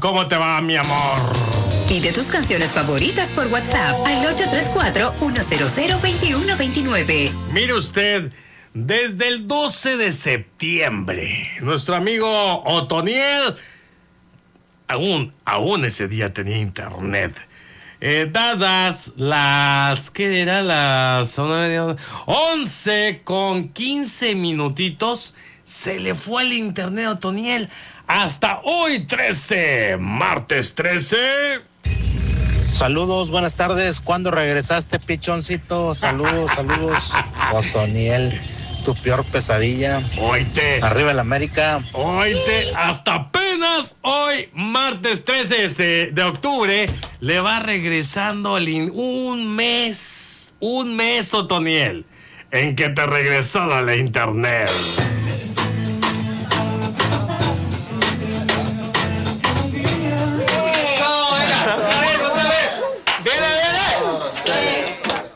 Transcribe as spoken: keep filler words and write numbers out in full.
¿cómo te va, mi amor? Pide tus canciones favoritas por WhatsApp al ocho tres cuatro, uno cero cero, dos uno dos nueve. Mire usted, desde el doce de septiembre, nuestro amigo Otoniel, aún, aún ese día tenía internet. Eh, dadas las, ¿qué era? Las once con quince minutitos, se le fue el internet a Otoniel. Hasta hoy trece, martes trece. Saludos, buenas tardes. ¿Cuándo regresaste, pichoncito? Saludos, saludos. Otoniel, tu peor pesadilla. Oíte. Arriba el América. Oíte, hasta apenas hoy, martes trece de octubre, le va regresando el in- un mes, un mes, Otoniel, en que te regresó la internet.